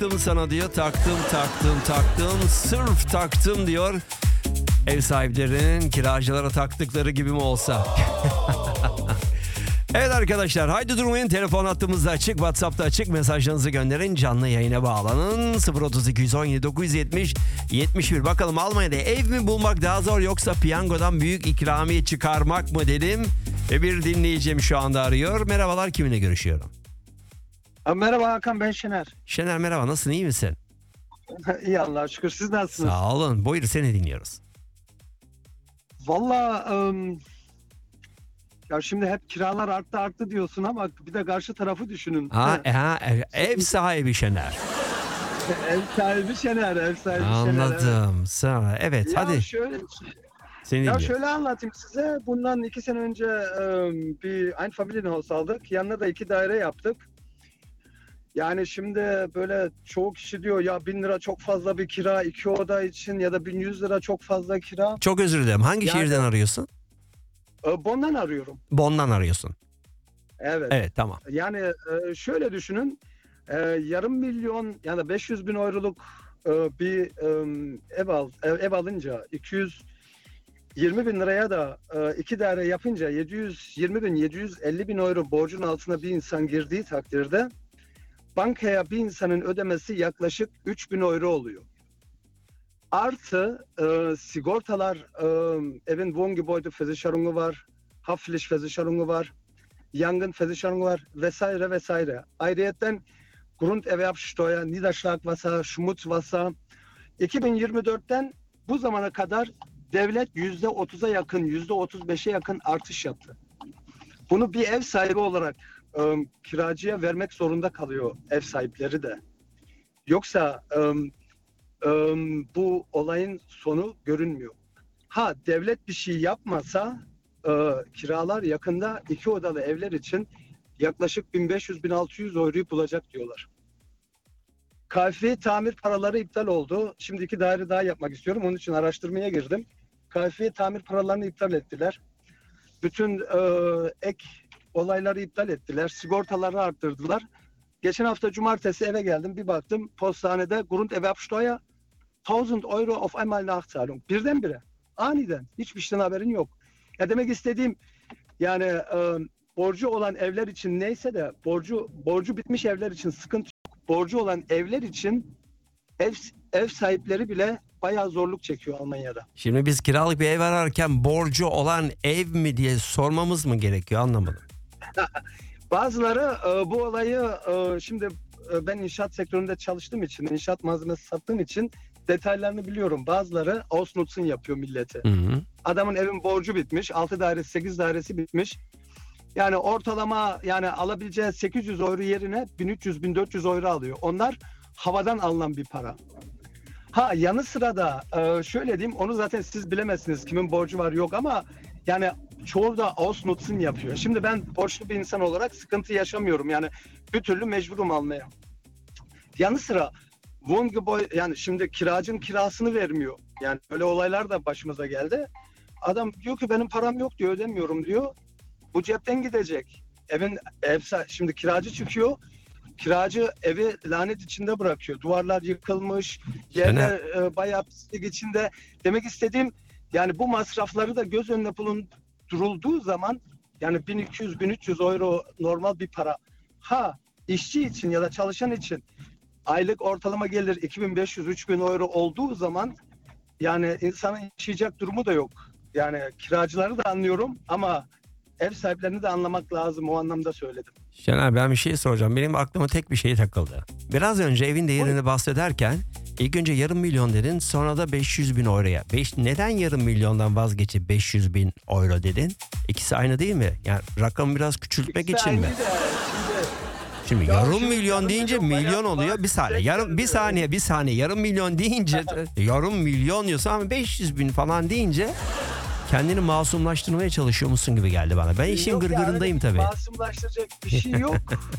taktım sana diyor. Taktım. Sırf taktım diyor. Ev sahiplerinin kiracılara taktıkları gibi mi olsa? Evet arkadaşlar, haydi durmayın, telefon hattımız da açık, WhatsApp'ta açık, mesajlarınızı gönderin, canlı yayına bağlanın. 03217 970 71. Bakalım Almanya'da ev mi bulmak daha zor, yoksa piyangodan büyük ikramiye çıkarmak mı dedim. Ve bir dinleyicim şu anda arıyor. Merhabalar, kiminle görüşüyorum? Merhaba Hakan, ben Şener. Şener merhaba, nasılsın, iyi misin? İyi Allah'a şükür, siz nasılsınız? Sağ olun, buyur, seni dinliyoruz. Valla ya şimdi hep kiralar arttı diyorsun ama bir de karşı tarafı düşünün. Ev sahibi Şener. Ev sahibi Şener, ev sahibi Şener. Anladım. Sonra evet, Ya hadi şöyle, seni ya dinliyorum. şöyle anlatayım size. Bundan 2 sene önce bir Einfamilienhaus aldık. Yanına da 2 daire yaptık. Yani şimdi böyle çoğu kişi diyor ya 1000 lira çok fazla bir kira 2 oda için, ya da 1100 lira çok fazla kira. Çok özür dilerim. Hangi Yani- şehirden arıyorsun? Bondan arıyorum. Bonn'dan arıyorsun. Evet. Evet, tamam. Yani şöyle düşünün, yarım milyon yani 500 bin euroluk bir ev alınca 220 bin liraya da 2 daire yapınca 720 bin 750 bin euro borcun altına bir insan girdiği takdirde bankaya bir insanın ödemesi yaklaşık 3 bin euro oluyor. Artı sigortalar, evin Wohngebäudeversicherung'u var, Haftpflichtversicherung'u var, Yangınversicherung var vesaire vesaire. Ayrıyeten Grunderwerbsteuer, Niederschlagwasser, Schmutzwasser. 2024'ten bu zamana kadar devlet %30'a yakın, %35'e yakın artış yaptı. Bunu bir ev sahibi olarak kiracıya vermek zorunda kalıyor ev sahipleri de. Yoksa bu olayın sonu görünmüyor. Devlet bir şey yapmasa kiralar yakında 2 odalı evler için yaklaşık 1500-1600 euroyu bulacak diyorlar. Kayfi tamir paraları iptal oldu. Şimdi 2 daire daha yapmak istiyorum. Onun için araştırmaya girdim. Kayfi tamir paralarını iptal ettiler. Bütün ek olayları iptal ettiler. Sigortaları arttırdılar. Geçen hafta cumartesi eve geldim. Bir baktım postanede Grunderwerbsteuer 1000 euro auf einmal Nachzahlung. Birdenbire. Aniden. Hiçbir şeyden haberin yok. Ya demek istediğim yani borcu olan evler için neyse de borcu bitmiş evler için sıkıntı yok. Borcu olan evler için ev sahipleri bile bayağı zorluk çekiyor Almanya'da. Şimdi biz kiralık bir ev ararken borcu olan ev mi diye sormamız mı gerekiyor, anlamadım. Bazıları bu olayı şimdi ben inşaat sektöründe çalıştığım için, inşaat malzemesi sattığım için detaylarını biliyorum. Bazıları Ausnutzen yapıyor milleti. Hı-hı. Adamın evin borcu bitmiş. 6 dairesi 8 dairesi bitmiş. Yani ortalama yani alabileceği 800 euro yerine 1300-1400 euro alıyor. Onlar havadan alınan bir para. Yanı sıra da şöyle diyeyim, onu zaten siz bilemezsiniz kimin borcu var yok ama yani çoğu da Ausnutzen yapıyor. Şimdi ben borçlu bir insan olarak sıkıntı yaşamıyorum. Yani bir türlü mecburum almaya. Yanı sıra Wohngebäude, yani şimdi kiracının kirasını vermiyor. Yani böyle olaylar da başımıza geldi. Adam diyor ki benim param yok diyor, ödemiyorum diyor. Bu cepten gidecek. Şimdi kiracı çıkıyor. Kiracı evi lanet içinde bırakıyor. Duvarlar yıkılmış, yerler bayağı pislik içinde. Demek istediğim yani bu masrafları da göz önüne bulundurulduğu zaman yani 1200-1300 euro normal bir para. İşçi için ya da çalışan için aylık ortalama gelir 2500-3000 euro olduğu zaman yani insanın yaşayacak durumu da yok. Yani kiracıları da anlıyorum ama ev sahiplerini de anlamak lazım, o anlamda söyledim. Şener, ben bir şey soracağım. Benim aklıma tek bir şey takıldı. Biraz önce evin değerini bahsederken ilk önce yarım milyon dedin, sonra da 500 bin euroya. Neden yarım milyondan vazgeçip 500 bin euro dedin? İkisi aynı değil mi? Yani rakamı biraz küçültmek için mi? Şimdi yarım milyon deyince milyon oluyor. Bir saniye. Yarım milyon deyince yarım milyon diyorsun ama 500 bin falan deyince kendini masumlaştırmaya çalışıyor musun gibi geldi bana. Ben işin gırgırındayım tabii. Masumlaştıracak bir şey yok.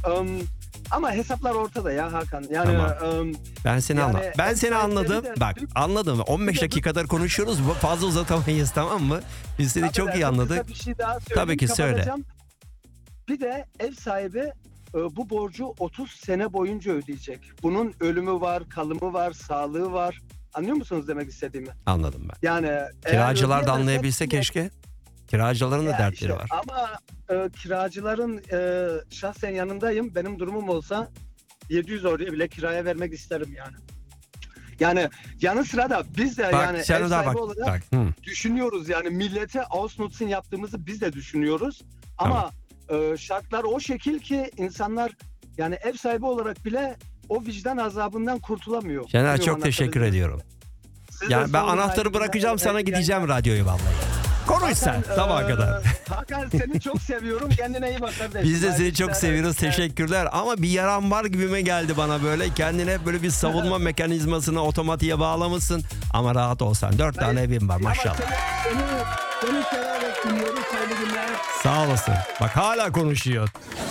Ama hesaplar ortada ya Hakan. Yani tamam. Ben seni anladım. Bak anladım. 15 dakikadır konuşuyoruz. Fazla uzatamayız, tamam mı? Biz seni çok iyi anladık. Bir şey daha tabii ki söyle. Bir de ev sahibi bu borcu 30 sene boyunca ödeyecek. Bunun ölümü var, kalımı var, sağlığı var. Anlıyor musunuz demek istediğimi? Anladım ben. Yani Kiracılar da ödeyemezse- anlayabilse keşke. Kiracıların da Ya dertleri işte, var. ama kiracıların şahsen yanındayım. Benim durumum olsa 700 euroya bile kiraya vermek isterim yani. Yani yanı sıra da biz de Bak yani sen ev de sahibi bak. olarak Bak. Hı. düşünüyoruz yani millete Ausnutzen yaptığımızı biz de düşünüyoruz. Ama şartlar o şekil ki insanlar yani ev sahibi olarak bile o vicdan azabından kurtulamıyor. Şener Bilmiyorum, çok teşekkür anlatabildim mi? ediyorum. Siz de Yani ben sağ olun, anahtarı hayırlı bırakacağım günler. sana gideceğim Yani- radyoyu vallahi. Konuş sen Hakan, sabaha kadar. Hakan seni çok seviyorum. Kendine iyi bak kardeşim. Biz de Hayırlı seni çok işler, seviyoruz. hayırlı işler. Teşekkürler. Ama bir yaran var gibime geldi bana böyle. Kendine böyle bir savunma mekanizmasını otomatiğe bağlamışsın. Ama rahat olsan. 4 tane evin var Ama maşallah. seni severek dinliyoruz. Hayırlı günler. Sağ olasın. Bak hala konuşuyor.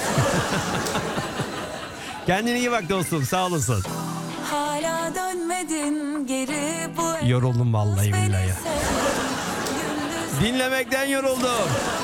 Kendine iyi bak dostum. Sağ olasın. Hala dönmedin geri bu Yoruldum vallahi beni billahi. sevdin. Gündüz Dinlemekten yoruldum.